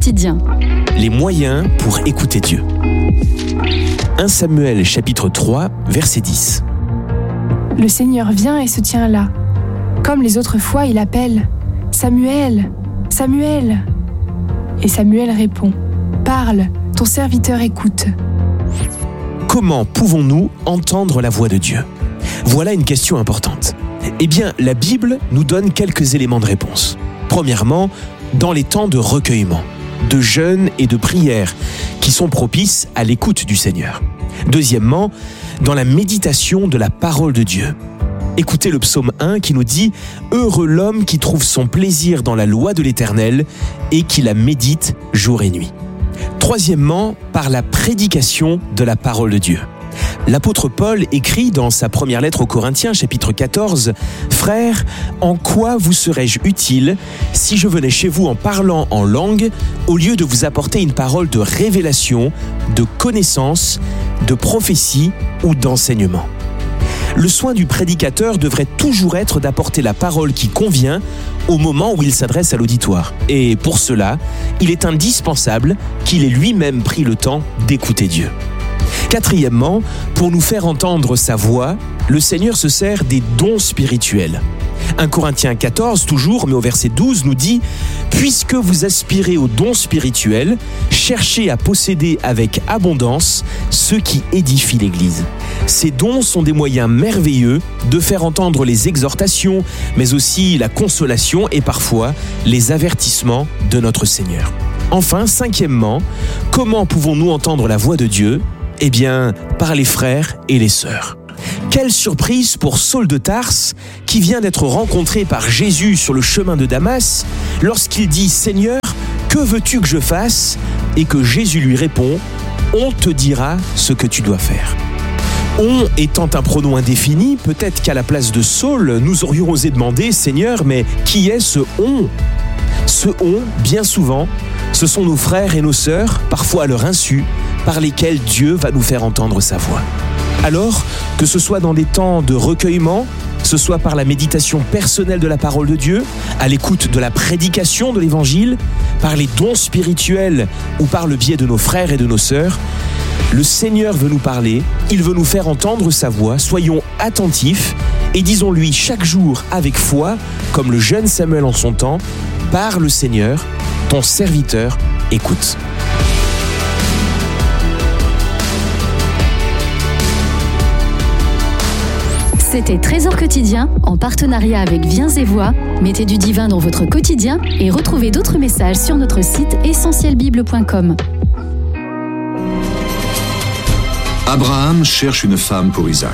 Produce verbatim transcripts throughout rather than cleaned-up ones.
quotidien. Les moyens pour écouter Dieu. premier Samuel chapitre trois, verset dix. Le Seigneur vient et se tient là. Comme les autres fois, il appelle « Samuel, Samuel !» Et Samuel répond « Parle, ton serviteur écoute. » Comment pouvons-nous entendre la voix de Dieu ? Voilà une question importante. Eh bien, la Bible nous donne quelques éléments de réponse. Premièrement, dans les temps de recueillement, de jeûne et de prière qui sont propices à l'écoute du Seigneur. Deuxièmement, dans la méditation de la parole de Dieu. Écoutez le psaume un qui nous dit « Heureux l'homme qui trouve son plaisir dans la loi de l'Éternel et qui la médite jour et nuit. » Troisièmement, par la prédication de la parole de Dieu. L'apôtre Paul écrit dans sa première lettre aux Corinthiens, chapitre quatorze, « Frères, en quoi vous serais-je utile si je venais chez vous en parlant en langue, au lieu de vous apporter une parole de révélation, de connaissance, de prophétie ou d'enseignement ?» Le soin du prédicateur devrait toujours être d'apporter la parole qui convient au moment où il s'adresse à l'auditoire. Et pour cela, il est indispensable qu'il ait lui-même pris le temps d'écouter Dieu. Quatrièmement, pour nous faire entendre sa voix, le Seigneur se sert des dons spirituels. premier Corinthiens quatorze, toujours, mais au verset douze, nous dit « Puisque vous aspirez aux dons spirituels, cherchez à posséder avec abondance ceux qui édifient l'Église. » Ces dons sont des moyens merveilleux de faire entendre les exhortations, mais aussi la consolation et parfois les avertissements de notre Seigneur. Enfin, cinquièmement, comment pouvons-nous entendre la voix de Dieu ? Eh bien, par les frères et les sœurs. Quelle surprise pour Saul de Tarse, qui vient d'être rencontré par Jésus sur le chemin de Damas, lorsqu'il dit « Seigneur, que veux-tu que je fasse ?» et que Jésus lui répond « On te dira ce que tu dois faire. » On étant un pronom indéfini, peut-être qu'à la place de Saul, nous aurions osé demander « Seigneur, mais qui est ce on ?» Ce on, bien souvent, ce sont nos frères et nos sœurs, parfois à leur insu, par lesquels Dieu va nous faire entendre sa voix. Alors, que ce soit dans des temps de recueillement, ce soit par la méditation personnelle de la parole de Dieu, à l'écoute de la prédication de l'Évangile, par les dons spirituels ou par le biais de nos frères et de nos sœurs, le Seigneur veut nous parler, il veut nous faire entendre sa voix, soyons attentifs et disons-lui chaque jour avec foi, comme le jeune Samuel en son temps, « Parle Seigneur, ton serviteur écoute. » C'était Trésor quotidien en partenariat avec Viens et Voix. Mettez du divin dans votre quotidien et retrouvez d'autres messages sur notre site essentiel bible point com. Abraham cherche une femme pour Isaac.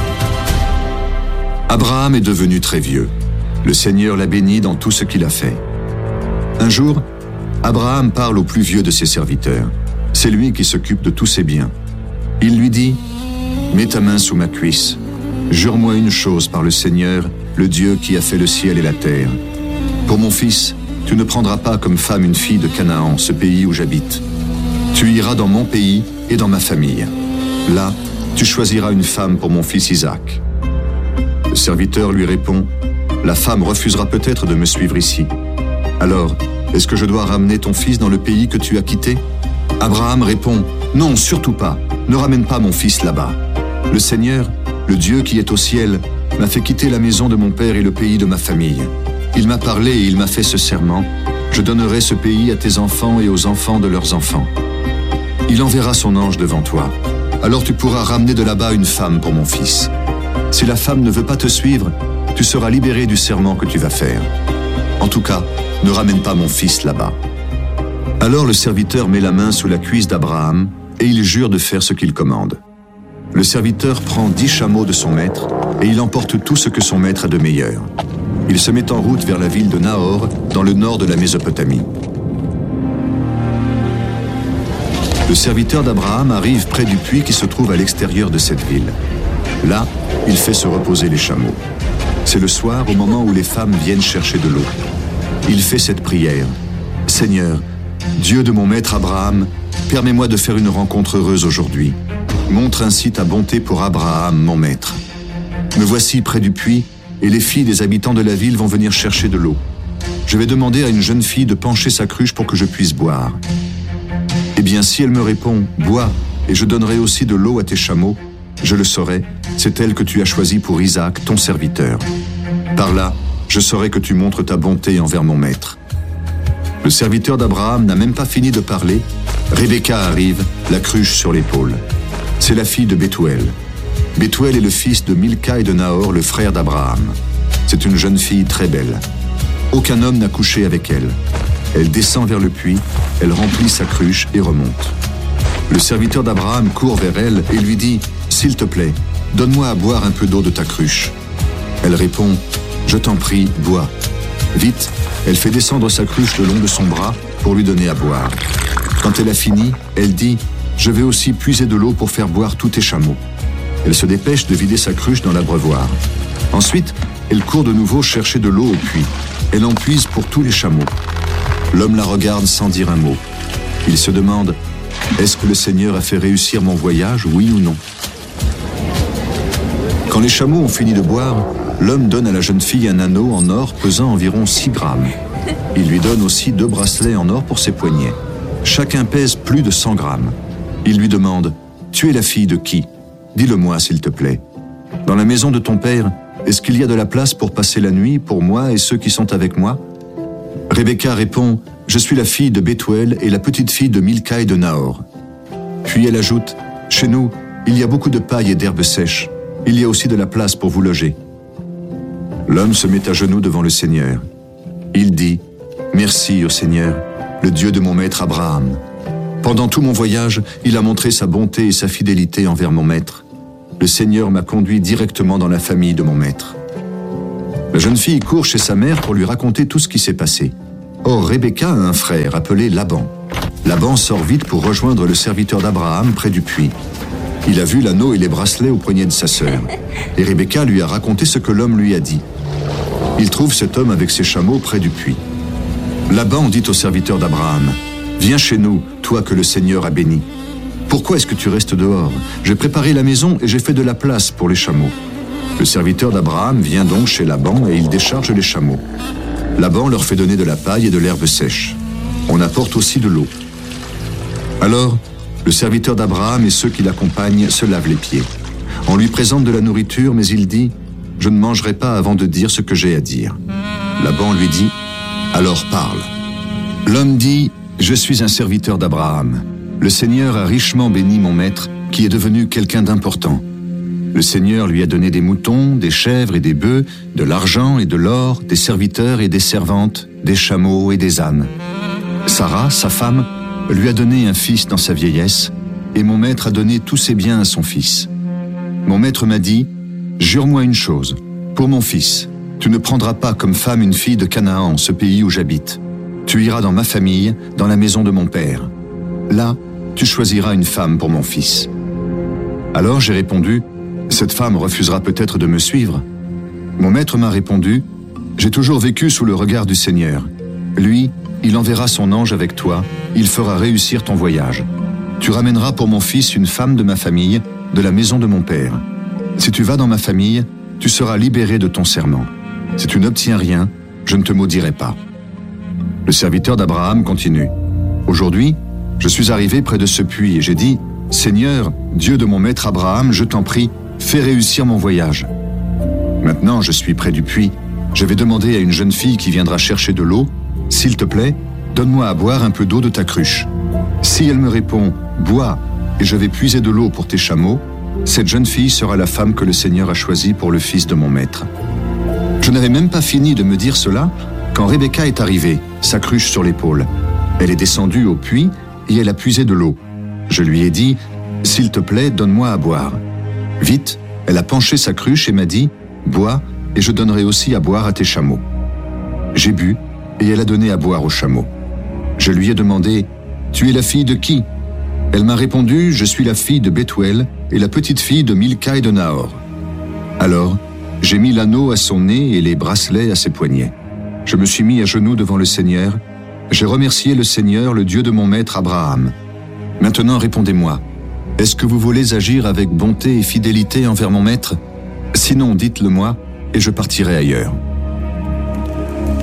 Abraham est devenu très vieux. Le Seigneur l'a béni dans tout ce qu'il a fait. Un jour, Abraham parle au plus vieux de ses serviteurs. C'est lui qui s'occupe de tous ses biens. Il lui dit « Mets ta main sous ma cuisse. Jure-moi une chose par le Seigneur, le Dieu qui a fait le ciel et la terre. Pour mon fils, tu ne prendras pas comme femme une fille de Canaan, ce pays où j'habite. Tu iras dans mon pays et dans ma famille. Là, tu choisiras une femme pour mon fils Isaac. » Le serviteur lui répond « La femme refusera peut-être de me suivre ici. Alors, est-ce que je dois ramener ton fils dans le pays que tu as quitté ?» Abraham répond « Non, surtout pas. Ne ramène pas mon fils là-bas. Le Seigneur, le Dieu qui est au ciel, m'a fait quitter la maison de mon père et le pays de ma famille. Il m'a parlé et il m'a fait ce serment. Je donnerai ce pays à tes enfants et aux enfants de leurs enfants. Il enverra son ange devant toi. Alors tu pourras ramener de là-bas une femme pour mon fils. Si la femme ne veut pas te suivre, tu seras libéré du serment que tu vas faire. En tout cas, ne ramène pas mon fils là-bas. » Alors le serviteur met la main sous la cuisse d'Abraham et il jure de faire ce qu'il commande. Le serviteur prend dix chameaux de son maître et il emporte tout ce que son maître a de meilleur. Il se met en route vers la ville de Nahor, dans le nord de la Mésopotamie. Le serviteur d'Abraham arrive près du puits qui se trouve à l'extérieur de cette ville. Là, il fait se reposer les chameaux. C'est le soir, au moment où les femmes viennent chercher de l'eau. Il fait cette prière. « Seigneur, Dieu de mon maître Abraham, permets-moi de faire une rencontre heureuse aujourd'hui. Montre ainsi ta bonté pour Abraham, mon maître. Me voici près du puits, et les filles des habitants de la ville vont venir chercher de l'eau. je vais demander à une jeune fille de pencher sa cruche pour que je puisse boire. Eh bien, si elle me répond « Bois, et je donnerai aussi de l'eau à tes chameaux », je le saurai, c'est elle que tu as choisie pour Isaac, ton serviteur. Par là, je saurai que tu montres ta bonté envers mon maître. » Le serviteur d'Abraham n'a même pas fini de parler. Rebecca arrive, la cruche sur l'épaule. C'est la fille de Bethuel. Bethuel est le fils de Milca et de Nahor, le frère d'Abraham. C'est une jeune fille très belle. Aucun homme n'a couché avec elle. Elle descend vers le puits, elle remplit sa cruche et remonte. Le serviteur d'Abraham court vers elle et lui dit « S'il te plaît, donne-moi à boire un peu d'eau de ta cruche. » Elle répond « Je t'en prie, bois. » Vite, elle fait descendre sa cruche le long de son bras pour lui donner à boire. Quand elle a fini, elle dit « Je vais aussi puiser de l'eau pour faire boire tous tes chameaux. » Elle se dépêche de vider sa cruche dans l'abreuvoir. Ensuite, elle court de nouveau chercher de l'eau au puits. Elle en puise pour tous les chameaux. L'homme la regarde sans dire un mot. Il se demande « Est-ce que le Seigneur a fait réussir mon voyage, oui ou non ?» Quand les chameaux ont fini de boire, l'homme donne à la jeune fille un anneau en or pesant environ six grammes. Il lui donne aussi deux bracelets en or pour ses poignets. Chacun pèse plus de cent grammes. Il lui demande « Tu es la fille de qui ? Dis-le-moi, s'il te plaît. Dans la maison de ton père, est-ce qu'il y a de la place pour passer la nuit pour moi et ceux qui sont avec moi ?» Rebecca répond « Je suis la fille de Bethuel et la petite fille de Milca et de Nahor. » Puis elle ajoute « Chez nous, il y a beaucoup de paille et d'herbes sèches. Il y a aussi de la place pour vous loger. » L'homme se met à genoux devant le Seigneur. Il dit « Merci au Seigneur, le Dieu de mon maître Abraham. Pendant tout mon voyage, il a montré sa bonté et sa fidélité envers mon maître. Le Seigneur m'a conduit directement dans la famille de mon maître. » La jeune fille court chez sa mère pour lui raconter tout ce qui s'est passé. Or, Rebecca a un frère appelé Laban. Laban sort vite pour rejoindre le serviteur d'Abraham près du puits. Il a vu l'anneau et les bracelets au poignet de sa sœur. Et Rebecca lui a raconté ce que l'homme lui a dit. Il trouve cet homme avec ses chameaux près du puits. Laban dit au serviteur d'Abraham « Viens chez nous, toi que le Seigneur a béni. Pourquoi est-ce que tu restes dehors? J'ai préparé la maison et j'ai fait de la place pour les chameaux. » Le serviteur d'Abraham vient donc chez Laban et il décharge les chameaux. Laban leur fait donner de la paille et de l'herbe sèche. On apporte aussi de l'eau. Alors, le serviteur d'Abraham et ceux qui l'accompagnent se lavent les pieds. On lui présente de la nourriture, mais il dit « Je ne mangerai pas avant de dire ce que j'ai à dire. » Laban lui dit « Alors parle. » L'homme dit « Je suis un serviteur d'Abraham. Le Seigneur a richement béni mon maître, qui est devenu quelqu'un d'important. Le Seigneur lui a donné des moutons, des chèvres et des bœufs, de l'argent et de l'or, des serviteurs et des servantes, des chameaux et des ânes. Sarah, sa femme, lui a donné un fils dans sa vieillesse, et mon maître a donné tous ses biens à son fils. Mon maître m'a dit, « Jure-moi une chose, pour mon fils, tu ne prendras pas comme femme une fille de Canaan, ce pays où j'habite. Tu iras dans ma famille, dans la maison de mon père. Là, tu choisiras une femme pour mon fils. » Alors j'ai répondu, « Cette femme refusera peut-être de me suivre. » Mon maître m'a répondu, « J'ai toujours vécu sous le regard du Seigneur. Lui, il enverra son ange avec toi, il fera réussir ton voyage. Tu ramèneras pour mon fils une femme de ma famille, de la maison de mon père. Si tu vas dans ma famille, tu seras libéré de ton serment. Si tu n'obtiens rien, je ne te maudirai pas. » Le serviteur d'Abraham continue. « Aujourd'hui, je suis arrivé près de ce puits et j'ai dit, « Seigneur, Dieu de mon maître Abraham, je t'en prie, fais réussir mon voyage. » Maintenant, je suis près du puits. Je vais demander à une jeune fille qui viendra chercher de l'eau, « S'il te plaît, donne-moi à boire un peu d'eau de ta cruche. » Si elle me répond « Bois, et je vais puiser de l'eau pour tes chameaux », cette jeune fille sera la femme que le Seigneur a choisie pour le fils de mon maître. Je n'avais même pas fini de me dire cela quand Rebecca est arrivée, sa cruche sur l'épaule. Elle est descendue au puits et elle a puisé de l'eau. Je lui ai dit « S'il te plaît, donne-moi à boire. » Vite, elle a penché sa cruche et m'a dit « Bois, et je donnerai aussi à boire à tes chameaux. » J'ai bu, et elle a donné à boire aux chameaux. Je lui ai demandé « Tu es la fille de qui ?» Elle m'a répondu « Je suis la fille de Bethuel et la petite fille de Milca et de Nahor. » Alors, j'ai mis l'anneau à son nez et les bracelets à ses poignets. Je me suis mis à genoux devant le Seigneur. J'ai remercié le Seigneur, le Dieu de mon maître Abraham. Maintenant, répondez-moi. Est-ce que vous voulez agir avec bonté et fidélité envers mon maître? Sinon, dites-le-moi, et je partirai ailleurs.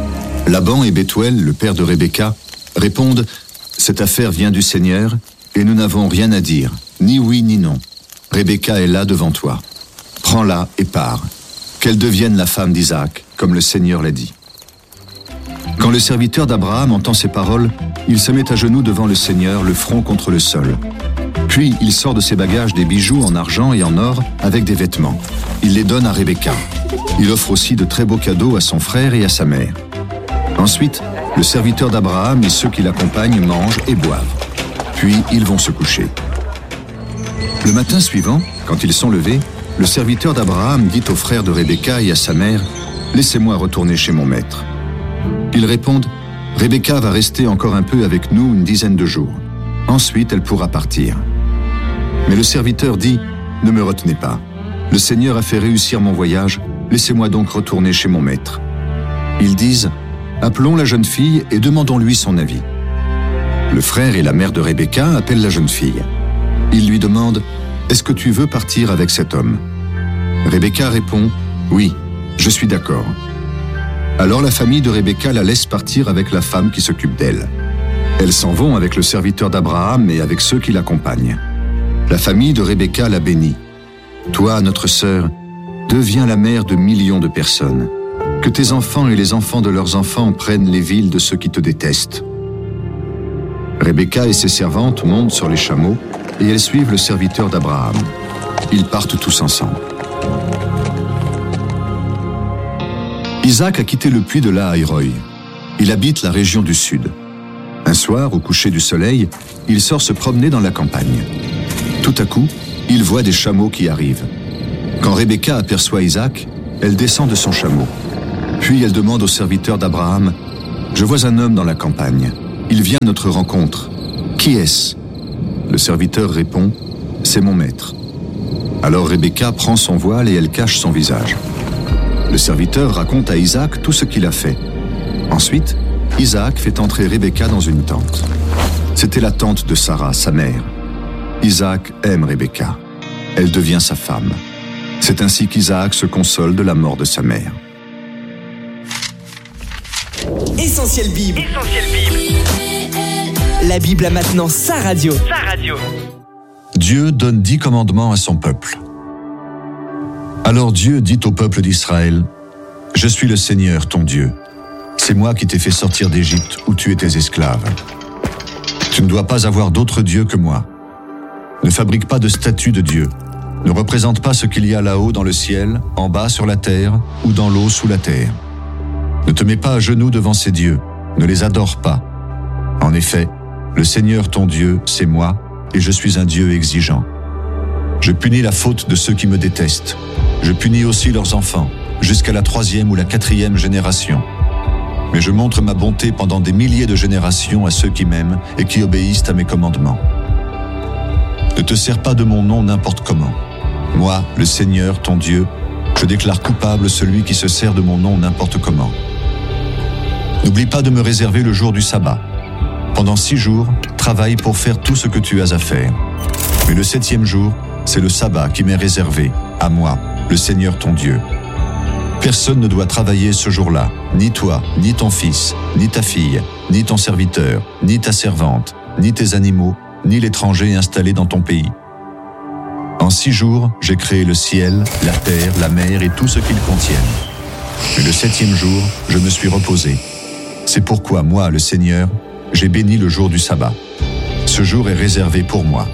Laban et Bethuel, le père de Rebecca, répondent « Cette affaire vient du Seigneur et nous n'avons rien à dire, ni oui ni non. Rebecca est là devant toi. Prends-la et pars. Qu'elle devienne la femme d'Isaac, comme le Seigneur l'a dit. » Quand le serviteur d'Abraham entend ces paroles, il se met à genoux devant le Seigneur, le front contre le sol. Puis il sort de ses bagages des bijoux en argent et en or avec des vêtements. Il les donne à Rebecca. Il offre aussi de très beaux cadeaux à son frère et à sa mère. Ensuite, le serviteur d'Abraham et ceux qui l'accompagnent mangent et boivent. Puis ils vont se coucher. Le matin suivant, quand ils sont levés, le serviteur d'Abraham dit aux frères de Rebecca et à sa mère « Laissez-moi retourner chez mon maître. » Ils répondent « Rebecca va rester encore un peu avec nous une dizaine de jours. Ensuite, elle pourra partir. » Mais le serviteur dit « Ne me retenez pas. Le Seigneur a fait réussir mon voyage. Laissez-moi donc retourner chez mon maître. » Ils disent « Appelons la jeune fille et demandons-lui son avis. » Le frère et la mère de Rebecca appellent la jeune fille. Ils lui demandent « Est-ce que tu veux partir avec cet homme ?» Rebecca répond « Oui, je suis d'accord. » Alors la famille de Rebecca la laisse partir avec la femme qui s'occupe d'elle. Elles s'en vont avec le serviteur d'Abraham et avec ceux qui l'accompagnent. La famille de Rebecca la bénit. « Toi, notre sœur, deviens la mère de millions de personnes. Que tes enfants et les enfants de leurs enfants prennent les villes de ceux qui te détestent. » Rebecca et ses servantes montent sur les chameaux et elles suivent le serviteur d'Abraham. Ils partent tous ensemble. Isaac a quitté le puits de Lahaïroï. Il habite la région du sud. Un soir, au coucher du soleil, il sort se promener dans la campagne. Tout à coup, il voit des chameaux qui arrivent. Quand Rebecca aperçoit Isaac, elle descend de son chameau. Puis elle demande au serviteur d'Abraham « Je vois un homme dans la campagne. Il vient à notre rencontre. Qui est-ce » Le serviteur répond « C'est mon maître. » Alors Rebecca prend son voile et elle cache son visage. Le serviteur raconte à Isaac tout ce qu'il a fait. Ensuite, Isaac fait entrer Rebecca dans une tente. C'était la tente de Sarah, sa mère. Isaac aime Rebecca. Elle devient sa femme. C'est ainsi qu'Isaac se console de la mort de sa mère. Essentiel Bible. Essentiel Bible. La Bible a maintenant sa radio. Sa radio. Dieu donne dix commandements à son peuple. Alors Dieu dit au peuple d'Israël, « Je suis le Seigneur, ton Dieu. C'est moi qui t'ai fait sortir d'Égypte où tu étais esclave. Tu ne dois pas avoir d'autre Dieu que moi. Ne fabrique pas de statue de Dieu. Ne représente pas ce qu'il y a là-haut dans le ciel, en bas sur la terre ou dans l'eau sous la terre. Ne te mets pas à genoux devant ces dieux. Ne les adore pas. En effet, le Seigneur, ton Dieu, c'est moi, et je suis un Dieu exigeant. Je punis la faute de ceux qui me détestent. Je punis aussi leurs enfants, jusqu'à la troisième ou la quatrième génération. Mais je montre ma bonté pendant des milliers de générations à ceux qui m'aiment et qui obéissent à mes commandements. Ne te sers pas de mon nom n'importe comment. Moi, le Seigneur, ton Dieu, je déclare coupable celui qui se sert de mon nom n'importe comment. N'oublie pas de me réserver le jour du sabbat. Pendant six jours, travaille pour faire tout ce que tu as à faire. Mais le septième jour, c'est le sabbat qui m'est réservé, à moi, le Seigneur ton Dieu. Personne ne doit travailler ce jour-là, ni toi, ni ton fils, ni ta fille, ni ton serviteur, ni ta servante, ni tes animaux, ni l'étranger installé dans ton pays. En six jours, j'ai créé le ciel, la terre, la mer et tout ce qu'ils contiennent. Mais le septième jour, je me suis reposé. C'est pourquoi moi, le Seigneur, j'ai béni le jour du sabbat. Ce jour est réservé pour moi.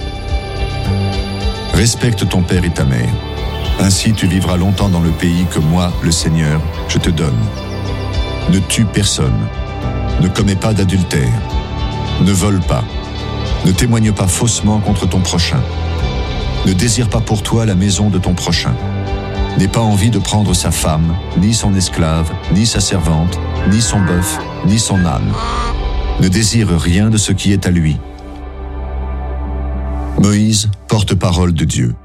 Respecte ton père et ta mère. Ainsi tu vivras longtemps dans le pays que moi, le Seigneur, je te donne. Ne tue personne. Ne commets pas d'adultère. Ne vole pas. Ne témoigne pas faussement contre ton prochain. Ne désire pas pour toi la maison de ton prochain. N'aie pas envie de prendre sa femme, ni son esclave, ni sa servante, ni son bœuf, ni son âne. Ne désire rien de ce qui est à lui. Moïse, porte-parole de Dieu.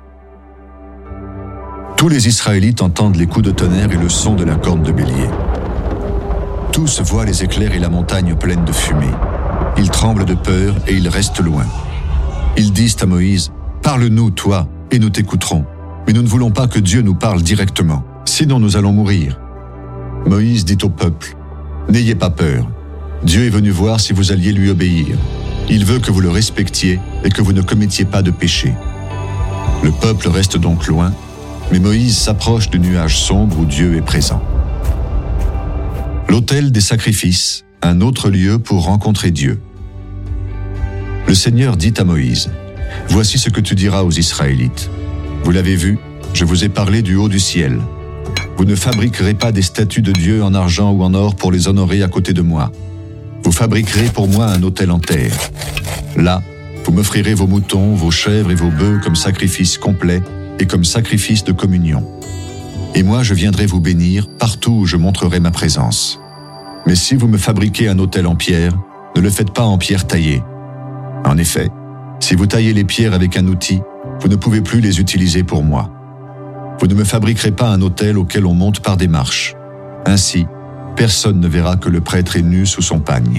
Tous les Israélites entendent les coups de tonnerre et le son de la corne de bélier. Tous voient les éclairs et la montagne pleine de fumée. Ils tremblent de peur et ils restent loin. Ils disent à Moïse, « Parle-nous, toi, et nous t'écouterons. Mais nous ne voulons pas que Dieu nous parle directement, sinon nous allons mourir. » Moïse dit au peuple, « N'ayez pas peur. Dieu est venu voir si vous alliez lui obéir. Il veut que vous le respectiez et que vous ne commettiez pas de péché. » Le peuple reste donc loin, mais Moïse s'approche du nuage sombre où Dieu est présent. L'autel des sacrifices, un autre lieu pour rencontrer Dieu. Le Seigneur dit à Moïse, « Voici ce que tu diras aux Israélites. Vous l'avez vu, je vous ai parlé du haut du ciel. Vous ne fabriquerez pas des statues de Dieu en argent ou en or pour les honorer à côté de moi. Vous fabriquerez pour moi un autel en terre. Là, vous m'offrirez vos moutons, vos chèvres et vos bœufs comme sacrifice complet et comme sacrifice de communion. Et moi, je viendrai vous bénir partout où je montrerai ma présence. Mais si vous me fabriquez un autel en pierre, ne le faites pas en pierre taillée. En effet, si vous taillez les pierres avec un outil, vous ne pouvez plus les utiliser pour moi. Vous ne me fabriquerez pas un autel auquel on monte par des marches. Ainsi, personne ne verra que le prêtre est nu sous son pagne. »